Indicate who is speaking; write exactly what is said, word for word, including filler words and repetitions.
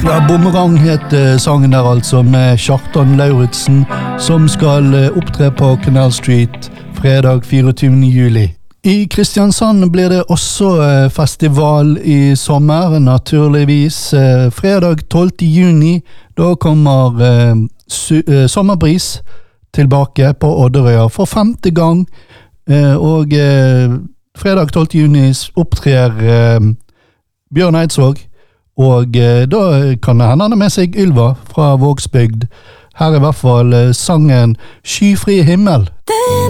Speaker 1: Ja, Bumerang heter sangen der altså, med Kjartan Lauritsen, som skal opptre på Canal Street fredag fireogtyvende juli. I Kristiansand blir det også festival i sommer, naturligvis. Fredag tolvte juni, da kommer eh, su- eh, Sommerbris tilbake på Odderøya for femte gang, eh, og eh, fredag tolvte juni opptrer eh, Bjørn Eidsvåg, og eh, da kan det hende han med seg Ylva fra Vågsbygd. Her er i hvert fall eh, sangen Skyfri himmel. Den